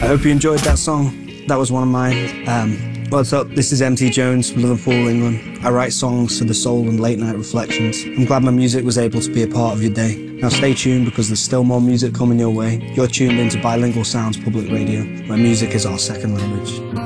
I hope you enjoyed that song. That was one of mine. What's up? This is MT Jones from Liverpool, England. I write songs for the soul and late night reflections. I'm glad my music was able to be a part of your day. Now stay tuned because there's still more music coming your way. You're tuned into Bilingual Sounds Public Radio, where music is our second language.